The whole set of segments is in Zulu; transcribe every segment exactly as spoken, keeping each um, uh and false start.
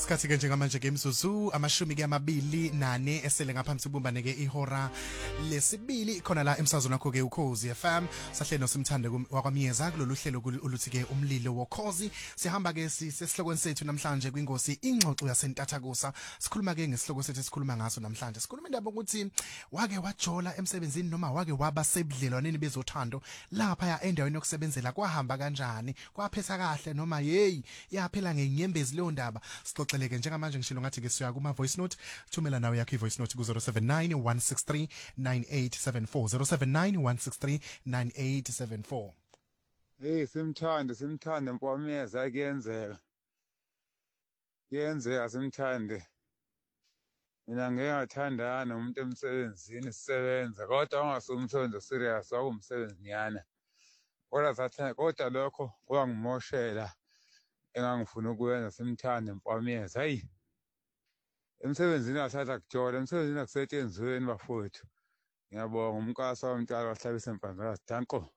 Isikhathi ke njengamanje ke imzuzu amashumi ke amabili nane esele ngaphansi kubumbane ke ihora lesibili khona la emsazweni wakho ke uKhozi F M sahle nosimthande wakwamiyeza kulolu hlelo oluthi ke umlilo wokhozi sihamba ke sisihlokweni sethu namhlanje kwingosi ingxoxo yasentathakusa sikhuluma ke ngesihloko sethu esikhuluma ngaso namhlanje sikhuluma indaba ukuthi wake wajola emsebenzini noma wake waba sebudlelwaneni bezothando lapha ya endaweni yokusebenzela kwahamba kanjani kwaphetha kahle noma hey yaphela ngenyembezi leyo ndaba sixoxeleke njengamanje ngishilo ngathi ke siya kuma voice note thumela nawe yakho ivoice note ku zero seven nine one six three nine eight seven four zero seven nine one six three nine eight seven four. Hey simthande simthande mpomeza kuyenzeka kuyenzeka simthande mina ngeke ngathandana nomuntu emsebenzini sisebenza kodwa ungasumsebenzi serious wakumsebenzi nyana kodwa sathana kodwa lokho kwangimoshela engangifuna ukwenza simthande mpomeza hayi emsebenzini asatha kujola emsebenzini akusetshenzweni bafowethu ngiyabonga umkasa womntwana wahlabisa impandla danko.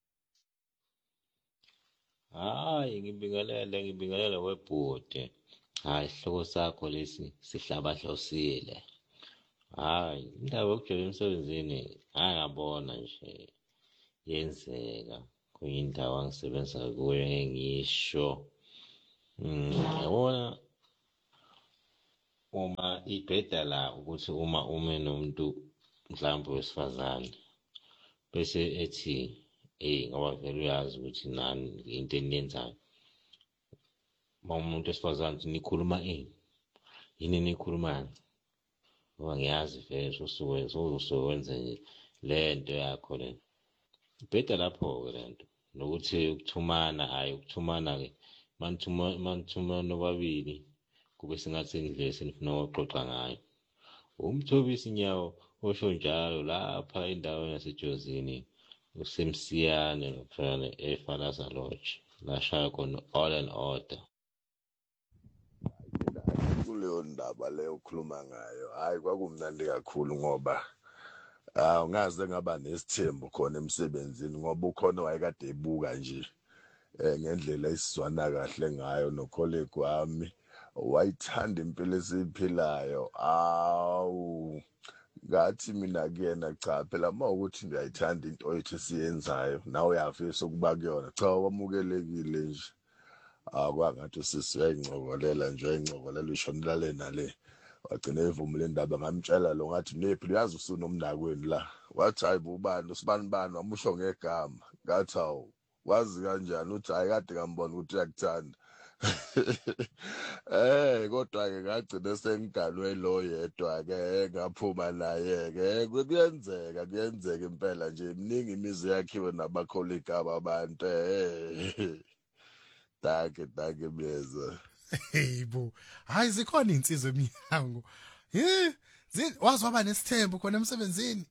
Hayi ngibingelele ngibingelele webhude hayi isihloko sakho lesi sihlabahlosile hayi indaba yokujola emsebenzini angabona nje yenzeka kuyindawo angisebenza kuyo ngisho ngiyabona uma ibheda la ukuthi uma ume nomuntu mhlawumbe wesifazane bese ethi eh ngoba vele uyazi ukuthi nani into eniyenzayo uma umuntu wesifazane nikhuluma ini yini nikhuluma ngoba ngiyazi vele usuke uzowenza le nto yakho le ibheda lapho ke lento nokuthi ukuthumana hayi ukuthumana ke manithuma manithuma nobabili kube singathi indlela senifuna ukuxoxa ngayo umthobisi inyawo osho njalo lapha endaweni yasejozini usemsiyane nokufana eFalasa Lodge la shaya khona all and order kuleyo ndaba leyo ukhuluma ngayo hayi kwakumnandi kakhulu ngoba ah ungaze ngaba nesithembu khona emsebenzini ngoba ukhona wayekade ebuka nje ngendlela isizwana kahle ngayo no colleague wami wayithanda impilo esiphilayo awu ngathi mina kuyena cha phela mawukuthi ngiyayithanda into ethu siyenzayo nawe uyafisa ukuba kuyona cha wamukelekile nje akwangathi sisiyayingcokolela nje ayingcokolela ishonela lena le wagcina evumile indaba ngamtshela lo ngathi nephi uyazi usunomnakweni la wathi hayi bubani usibani bani wamusho ngegama ngathi awu wazi kanjani uthi hayi kade ngambona ukuthi uyakuthanda eh kodwa ke ngagcina sengigalwe lo yedwa ke ngaphuma naye ke kuyenzeka kuyenzeka impela nje iminingi imizi yakhiwe nabacolleague ababantu eh Danke, danke Meza. Hey bo. Hayi zikhona insizwe eminyango. Eh, wazwaba nesithembu khona emsebenzini.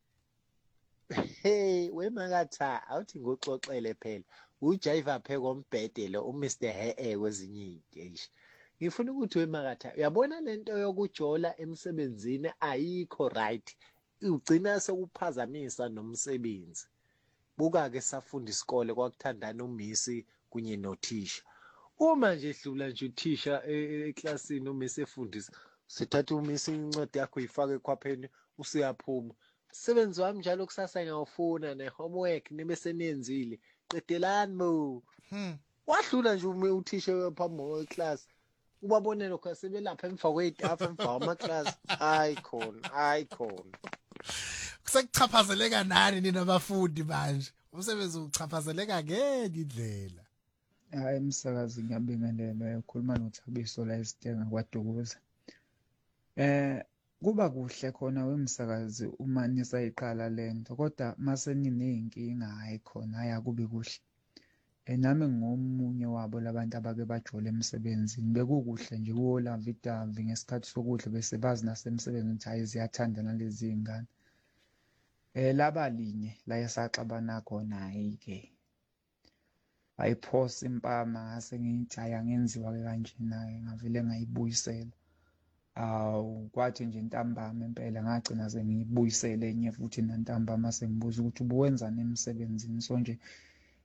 Hey, wemakatha awuthi ngoxoxele phela. Ujive pheko ombhede lo uMr He kwezinye iziteshi. Ngifuna ukuthi wemakatha uyabona lento yokujola emsebenzini ayikho right. Ugcina sekuphazamisa nomsebenzi. Buka ke safunda isikole kwakuthandana umisi kunye nothisha uma nje edlula nje uthisha eklasini uma esefundisa sithatha umisi incwadi yakho uyifake ekhwapheni usiyaphuma umsebenzi wami njalo kusasa ngiyawufuna ne homework nibe seniyenzile qedelani bo wadlula nje uthisha phambi kweclass ubabone lokho sebelapha emva kwezitafu emva kwama class hayi khona hayi khona kusekuchaphazeleka nani nina abafundi manje umsebenzi uchaphazeleka ngenye indlela. Hayi umsakazi ngiyabingelela ukhuluma noThabiso la eStenga kwaDukuza. Eh kuba kuhle khona wemsakazi uma nisayiqala lento kodwa mase nineyinkinga hayi khona haya kube kuhle. Eh nami ngomunye wabo labantu abake bajola emsebenzini bekukuhle nje kuwola vidavi ngesikhathi sokudla bese bazi nasemsebenzini ukuthi hayi ziyathandana lezi zingane. Eh laba linye la esaxabana khona hayi ke ayiphosa impama ngase ngiyijaya ngenziwa ke kanje naye ngavile ngayibuyisela awu kwathi nje intambama impela ngagcina sengiyibuyisele enye futhi nantambama sengibuza ukuthi ubuwenzani emsebenzini so nje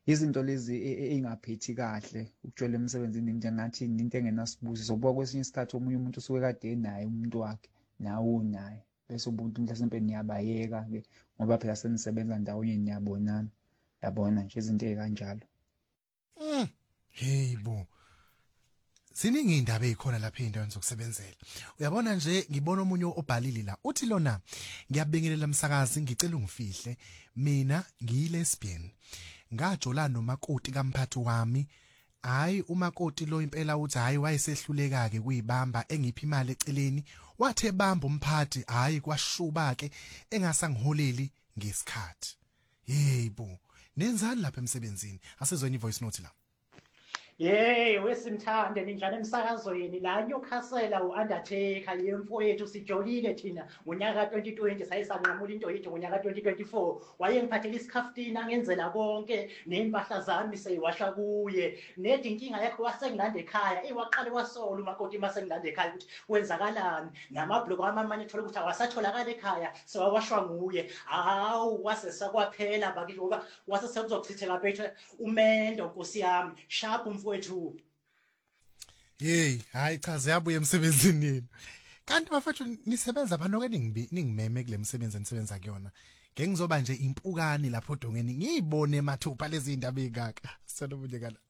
izinto lezi engaphethi kahle ukutshela emsebenzini njengathi into engenasibusiso ngoba kwesinye isikhathi omunye umuntu usuke kade enaye umuntu wakhe nawe unaye bese ubuntu mhlawumbe niyabayeka ke ngoba phela senisebenza ndawonye niyabonana yabona nje izinto ezikanjalo. Mm. Hey bo. Siningi indaba ezikhona lapha endaweni zokusebenzela. Uyabona nje ngibona omunye obhalile la. Uthi lona ngiyabingelela umsakazi ngicela ungifihle. Mina ngiyilesbian. Ngajola nomakoti kamphathi wami. Hayi umakoti lo impela uthi hayi wayesehluleka ke kuyibamba engiphi imali eceleni. Wathe bamba umphathi hayi kwashuba ke engasangiholeli ngesikhathi. Hey bo. Nenzani lapha emsebenzini? Asizweni ivoice note la. Yey wesimthande ninjani emsakazweni la Newcastle uUndertaker yemfowethu sijolile thina ngonyaka twenty twenty sayisanqamula into yethu ngonyaka twenty twenty-four wayengiphathela isikhaftina ngenzela konke nempahla zami seyiwasha kuye nedi inkinga yakho wasengilanda ekhaya iwaqale wasola umakoti masengilanda ekhaya ukuthi wenzakalani namabhloko amamanye ethola ukuthi awasatholakala ekhaya sewawashwa nguye hawu wase sakwaphela bakithi ngoba wase sekuzochitheka bethe umendo nkosi yami sharp wethu. Hey, hayi cha siyabuya emsebenzini yenu. Kanti bafethu nisebenza phanoke ningibi ningimeme kule msebenzi enisebenza kuyona. Ngeke ngizoba nje impukani lapho dongeni ngiyibone mathupha lezi indaba ezikaka. Sanobunye kana.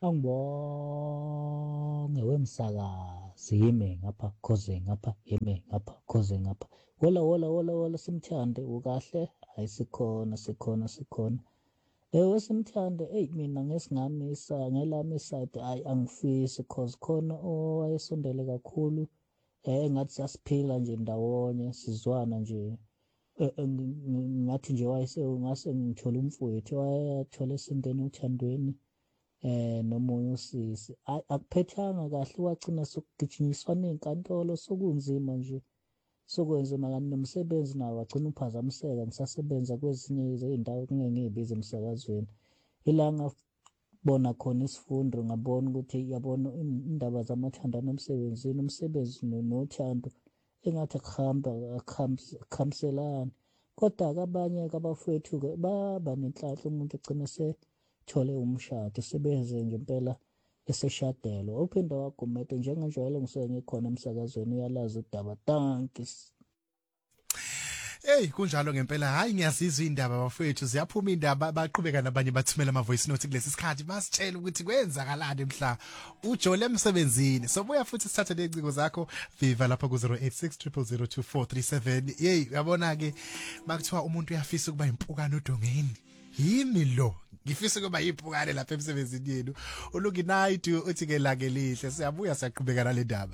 Angibonge wemsakazi yime ngapha khoze ngapha yime ngapha khoze ngapha. Wola wola wola wola simthande ukahle ayisikhona sikhona sikhona. Ewe simthande hey mina ngesingamisa ngelami side ay angifisi cause khona owayesondele kakhulu eh ngathi sasiphila nje ndawonye sizwana nje ngathi nje wayese ngase ngithola umfowethu wayathola esindeni uthandweni eh nomunye usisi akuphethanga kahle wagcina sokugijinyiswa nezinkantolo sokunzima nje sokwenzema kanti nomsebenzi nawo wagcina uphazamiseka ngisasebenza kwezinye izindawo kungengibiza emsakazweni ilanga bona khona isifundo ngabona ukuthi yabona indaba zamathandana emsebenzini umsebenzi nothando engathi akuhamba akhamselana kodwa abanye abafowethu baba nenhlanhla umuntu egcina sethole umshado sebenze ngempela eseshadelo uphinda wagumede njenganjalo ngisuke ngikhona emsakazweni uyalazi udaba thanks. Hey kunjalo ngempela hayi ngiyasizwa indaba bafethu ziyaphuma indaba baqhubeka nabanye bathumela ama voice note kulesi sikhathi basitshela ukuthi kwenzakalani emhla ujole emsebenzini sobuya futhi sithathe lenciko zakho viva lapha ku zero eight six zero zero zero two four three seven. Hey uyabona ke makuthiwa umuntu uyafisa ukuba impukane odongeni yimi lo ngifisa ukuba yiphukane lapha emsebenzini yenu ulungi night uthi ke lake lihle siyabuya siyaqhubeka nale ndaba.